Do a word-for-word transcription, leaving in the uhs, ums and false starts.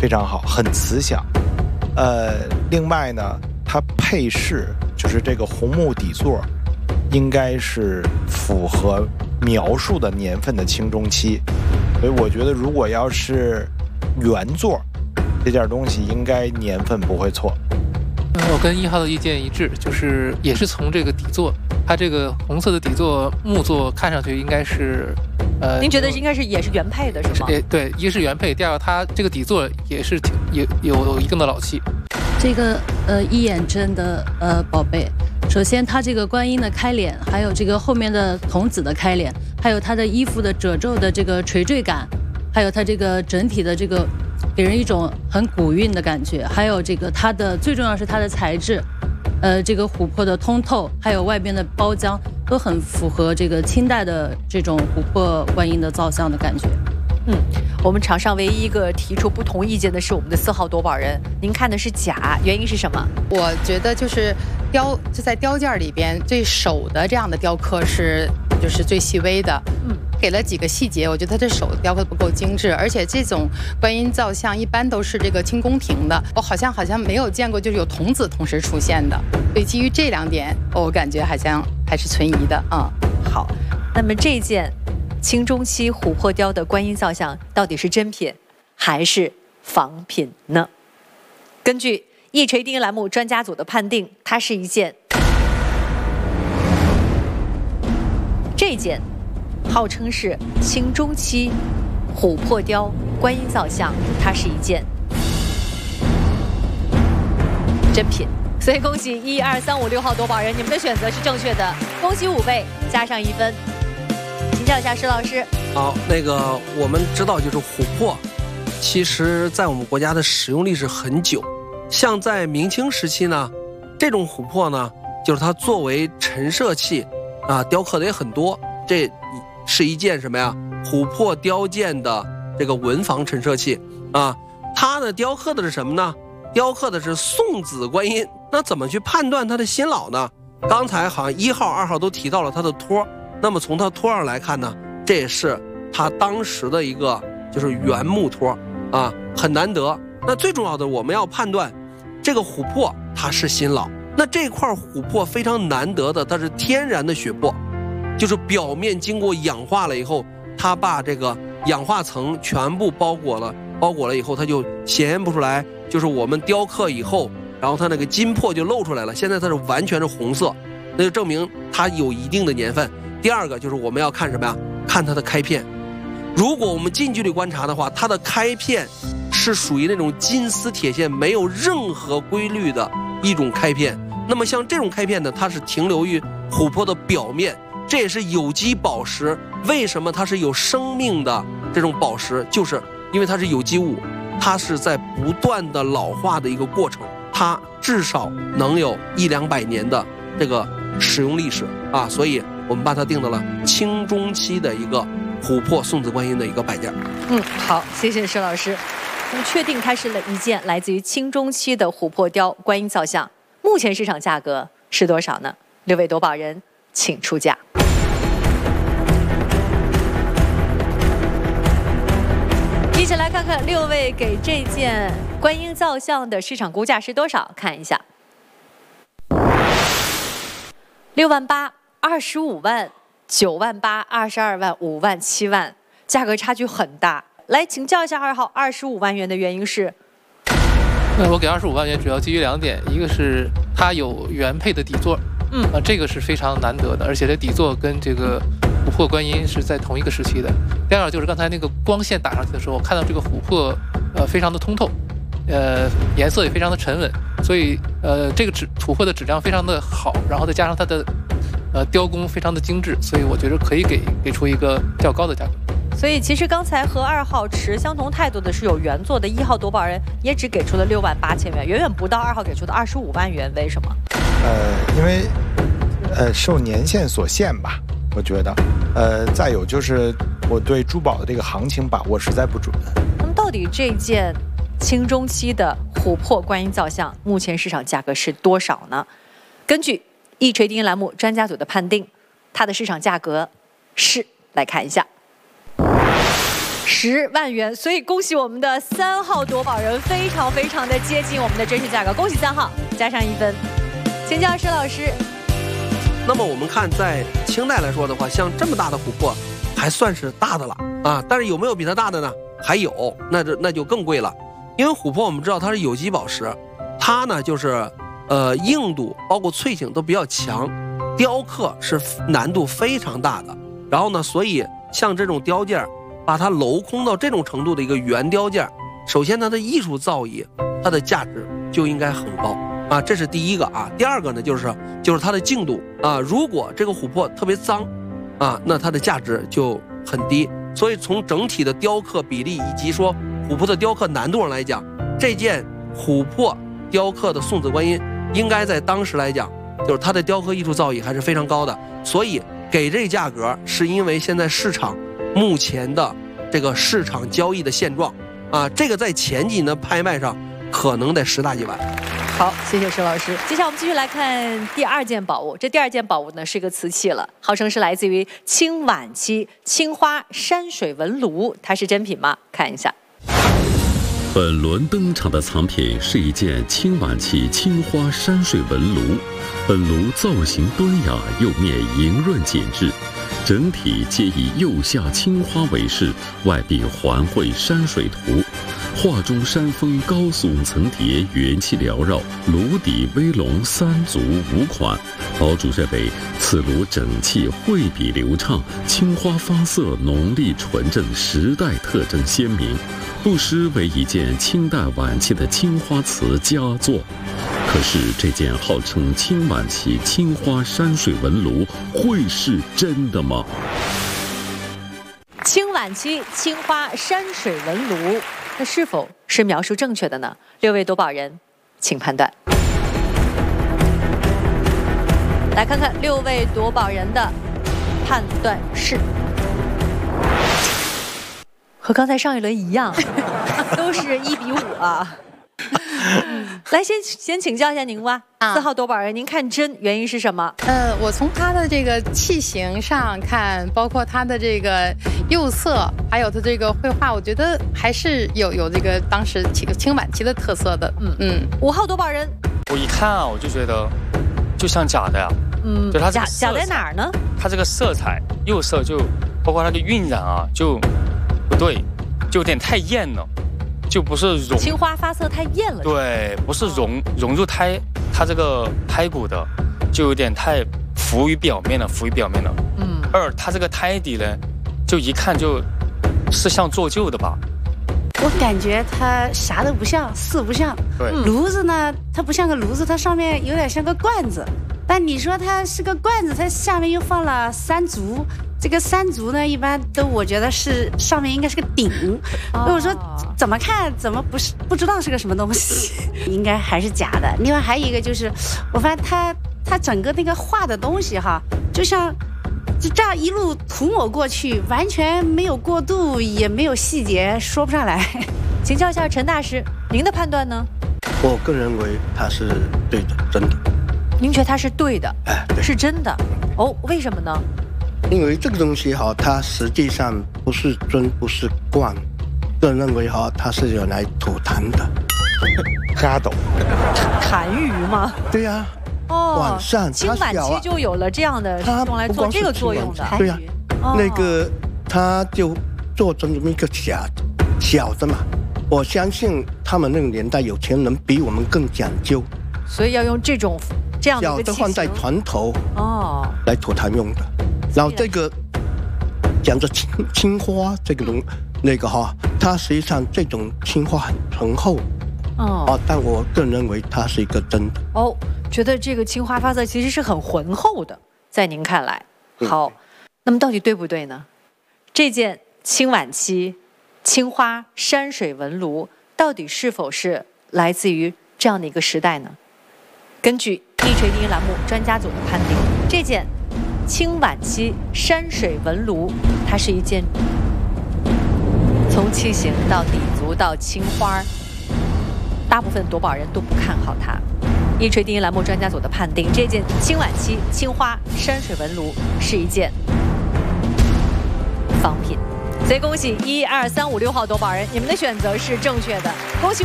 非常好，很慈祥。呃，另外呢，它配饰就是这个红木底座，应该是符合描述的年份的清中期，所以我觉得如果要是原座，这件东西应该年份不会错。 我跟一号的意见一致，就是也是从这个底座，它这个红色的底座木座看上去应该是，呃， 您觉得应该是也是原配的是吗？ 也对，一个是原配，第二个它这个底座也是挺有有一定的老气。 这个呃一眼真的呃宝贝，首先它这个观音的开脸，还有这个后面的童子的开脸，还有它的衣服的褶皱的这个垂坠感，还有它这个整体的这个给人一种很古韵的感觉，还有这个它的最重要是它的材质，呃这个琥珀的通透，还有外边的包浆都很符合这个清代的这种琥珀观音的造像的感觉。 嗯，我们场上唯一一个提出不同意见的是我们的四号夺宝人，您看的是假，原因是什么？ 我觉得就是雕就在雕件里边，对手的这样的雕刻是就是最细微的。嗯，给了几个细节，我觉得他这手雕刻不够精致，而且这种观音造像一般都是这个清宫廷的，我好像好像没有见过就是有童子同时出现的，所以基于这两点，我感觉好像还是存疑的啊、嗯。 好，那么这件清中期琥珀雕的观音造像到底是真品还是仿品呢？根据一锤定音栏目专家组的判定，它是一件这件号称是清中期琥珀雕观音造像，它是一件真品。所以恭喜一二三五六号夺宝人，你们的选择是正确的，恭喜五位，加上一分。请教一下施老师。 好，那个我们知道，就是琥珀，其实在我们国家的使用历史很久。像在明清时期呢，这种琥珀呢，就是它作为陈设器啊，雕刻的也很多。这是一件什么呀？琥珀雕件的这个文房陈设器啊，它呢雕刻的是什么呢？雕刻的是送子观音。那怎么去判断它的新老呢？刚才好像一号、二号都提到了它的托。那么从它托上来看呢，这也是它当时的一个就是原木托啊，很难得。那最重要的，我们要判断这个琥珀它是新老。那这块琥珀非常难得的，它是天然的血珀，就是表面经过氧化了以后，它把这个氧化层全部包裹了，包裹了以后，它就显现不出来，就是我们雕刻以后，然后它那个金珀就露出来了。现在它是完全是红色，那就证明它有一定的年份。第二个就是我们要看什么呀？看它的开片。如果我们近距离观察的话，它的开片是属于那种金丝铁线，没有任何规律的一种开片。那么像这种开片呢，它是停留于琥珀的表面，这也是有机宝石为什么它是有生命的这种宝石，就是因为它是有机物，它是在不断的老化的一个过程，它至少能有一两百年的这个使用历史啊，所以我们把它定到了清中期的一个琥珀送子观音的一个摆件。 嗯，好，谢谢施老师。那么确定它是了一件来自于清中期的琥珀雕观音造像，目前市场价格是多少呢？六位夺宝人请出价。一起来看看六位给这件观音造像的市场估价是多少？看一下，六万八、二十五万、九万八、二十二万、五万、七万，价格差距很大。来请教一下二号，二十五万元的原因是？ 那我给二十五万元主要基于两点，一个是它有原配的底座，嗯，啊，这个是非常难得的，而且这底座跟这个琥珀观音是在同一个时期的。第二就是刚才那个光线打上去的时候，看到这个琥珀呃非常的通透，呃颜色也非常的沉稳，所以呃这个质琥珀的质量非常的好，然后再加上它的呃雕工非常的精致，所以我觉得可以给给出一个较高的价格。 所以其实刚才和二号持相同态度的是有原作的一号夺宝人，也只给出了六万八千元，远远不到二号给出的二十五万元。为什么？ 呃，因为呃受年限所限吧，我觉得。呃，再有就是我对珠宝的这个行情把握实在不准。 那么到底这件清中期的琥珀观音造像目前市场价格是多少呢？根据一锤定音栏目专家组的判定，它的市场价格是，来看一下。 十万元，所以恭喜我们的三号夺宝人，非常非常的接近我们的真实价格，恭喜三号，加上一分。请教施老师。 那么我们看，在清代来说的话，像这么大的琥珀，还算是大的了啊。但是有没有比它大的呢？还有，那就那就更贵了。因为琥珀我们知道它是有机宝石，它呢就是呃硬度包括脆性都比较强，雕刻是难度非常大的。然后呢，所以像这种雕件，把它镂空到这种程度的一个圆雕件，首先它的艺术造诣，它的价值就应该很高。啊，这是第一个啊。第二个呢，就是就是它的净度啊。如果这个琥珀特别脏，啊，那它的价值就很低。所以从整体的雕刻比例以及说琥珀的雕刻难度上来讲，这件琥珀雕刻的送子观音，应该在当时来讲，就是它的雕刻艺术造诣还是非常高的。所以给这价格，是因为现在市场目前的这个市场交易的现状啊。这个在前几年的拍卖上可能得十大几万。 好，谢谢施老师。接下来我们继续来看第二件宝物。这第二件宝物呢是一个瓷器了，号称是来自于清晚期青花山水纹炉，它是真品吗？看一下。 本轮登场的藏品是一件清晚期青花山水纹炉。本炉造型端雅，釉面莹润紧致，整体皆以釉下青花为饰，外壁环绘山水图。画中山峰高耸层叠，元气缭绕，炉底微龙三足五款。宝主认为此炉整齐绘笔流畅，青花发色浓丽纯正，时代特征鲜明，不失为一件清代晚期的青花瓷佳作。可是这件号称清晚期青花山水纹炉会是真的吗？ 清晚期青花山水纹炉，那是否是描述正确的呢？六位夺宝人，请判断。来看看六位夺宝人的判断是，和刚才上一轮一样，都是一比五啊。来，先先请教一下您吧。 啊四号夺宝人，您看真原因是什么？ 呃，我从它的这个器型上看，包括它的这个釉色，还有它这个绘画，我觉得还是有有这个当时清清晚期的特色的。嗯嗯。 五号夺宝人， 我一看啊，我就觉得就像假的呀。 嗯， 就它这假假个色彩在哪儿呢？ 它这个色彩釉色就包括它的晕染啊，就不对，就有点太艳了，就不是融。 青花发色太艳了。 对，不是融融入胎它这个胎骨的，就有点太浮于表面了，浮于表面了。 嗯。 二，它这个胎底呢，就一看就是像做旧的吧。 我感觉它啥都不像，四不像。 对。 炉子呢，它不像个炉子，它上面有点像个罐子。但你说它是个罐子，它下面又放了山竹。这个山竹呢，一般都我觉得是上面应该是个顶。哦、我说怎么看怎么不是不知道是个什么东西，应该还是假的。另外还有一个就是，我发现它它整个那个画的东西哈，就像就这样一路涂抹过去，完全没有过渡，也没有细节，说不上来。 请教一下陈大师，您的判断呢？ 我个人认为它是对的，真的。 您觉得它是对的？ 哎，对， 是真的。哦，为什么呢？ 因为这个东西哈，它实际上不是尊，不是冠，个人认为哈，它是用来吐痰的。 嘎斗， 痰盂吗？ 对呀、啊。哦，晚上清晚期就有了这样的用来做这个作用的。 对呀、啊，哦、那个他就做成这么一个小小的嘛。我相信他们那个年代有钱人比我们更讲究， 所以要用这种这样的一个小的放在船头哦， 来吐痰用的。然后这个讲着青青花这个东那个哈，它实际上这种青花很醇厚哦、啊，但我个人认为它是一个真的哦。觉得这个青花发色其实是很浑厚的，在您看来，好，那么到底对不对呢？这件清晚期青花山水纹炉到底是否是来自于这样的一个时代呢？根据一锤定音栏目专家组的判定，这件清晚期山水纹炉，它是一件从器型到底足到青花，大部分夺宝人都不看好它。一锤定音栏目专家组的判定，这件清晚期青花山水纹炉是一件仿品。 所以恭喜一二三五六号夺宝人，你们的选择是正确的，恭喜。